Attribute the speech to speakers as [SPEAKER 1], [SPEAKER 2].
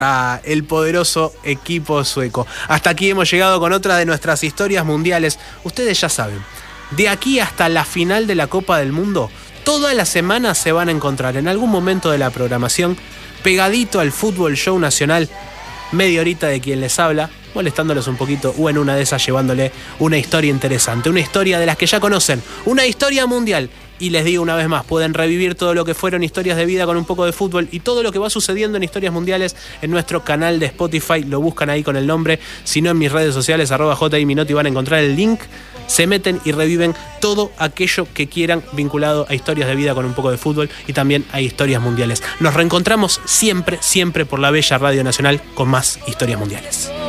[SPEAKER 1] el poderoso equipo sueco. Hasta aquí hemos llegado con otra de nuestras historias mundiales. Ustedes ya saben, de aquí hasta la final de la Copa del Mundo, todas las semanas se van a encontrar en algún momento de la programación, pegadito al Fútbol Show Nacional, media horita de quien les habla, molestándolos un poquito o en una de esas llevándole una historia interesante, una historia de las que ya conocen, una historia mundial. Y les digo una vez más, pueden revivir todo lo que fueron historias de vida con un poco de fútbol y todo lo que va sucediendo en Historias Mundiales en nuestro canal de Spotify. Lo buscan ahí con el nombre, si no en mis redes sociales, @JMinotti, van a encontrar el link. Se meten y reviven todo aquello que quieran vinculado a historias de vida con un poco de fútbol y también a historias mundiales. Nos reencontramos siempre, siempre por la bella Radio Nacional con más Historias Mundiales.